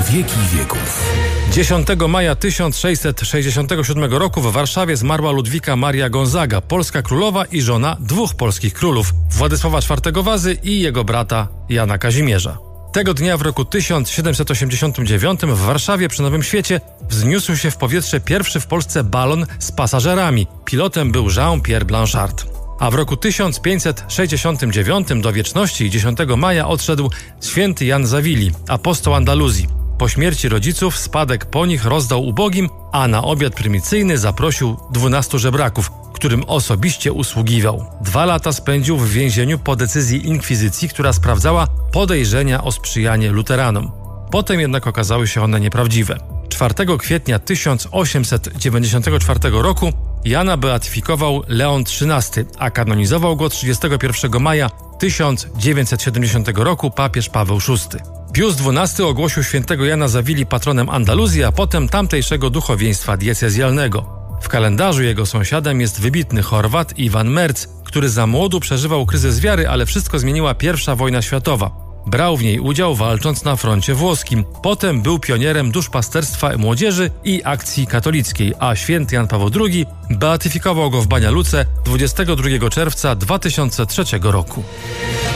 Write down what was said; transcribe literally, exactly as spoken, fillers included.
wieki wieków. dziesiątego maja tysiąc sześćset sześćdziesiątego siódmego roku w Warszawie zmarła Ludwika Maria Gonzaga, polska królowa i żona dwóch polskich królów, Władysława czwartego Wazy i jego brata Jana Kazimierza. Tego dnia w roku tysiąc siedemset osiemdziesiątym dziewiątym w Warszawie przy Nowym Świecie wzniósł się w powietrze pierwszy w Polsce balon z pasażerami. Pilotem był Jean-Pierre Blanchard. A w roku tysiąc pięćset sześćdziesiątym dziewiątym do wieczności dziesiątego maja odszedł święty Jan Zawili, apostoł Andaluzji. Po śmierci rodziców spadek po nich rozdał ubogim, a na obiad prymicyjny zaprosił dwunastu żebraków, którym osobiście usługiwał. Dwa lata spędził w więzieniu po decyzji inkwizycji, która sprawdzała podejrzenia o sprzyjanie luteranom. Potem jednak okazały się one nieprawdziwe. czwartego kwietnia tysiąc osiemset dziewięćdziesiątego czwartego roku Jana beatyfikował Leon trzynasty, a kanonizował go trzydziestego pierwszego maja tysiąc dziewięćset siedemdziesiątego roku papież Paweł szósty. Pius dwunasty ogłosił świętego Jana Zawili patronem Andaluzji, a potem tamtejszego duchowieństwa diecezjalnego. W kalendarzu jego sąsiadem jest wybitny Chorwat Iwan Merz, który za młodu przeżywał kryzys wiary, ale wszystko zmieniła pierwsza wojna światowa. Brał w niej udział walcząc na froncie włoskim. Potem był pionierem duszpasterstwa młodzieży i akcji katolickiej, a święty Jan Paweł drugi beatyfikował go w Banja Luce dwudziestego drugiego czerwca dwa tysiące trzeciego roku.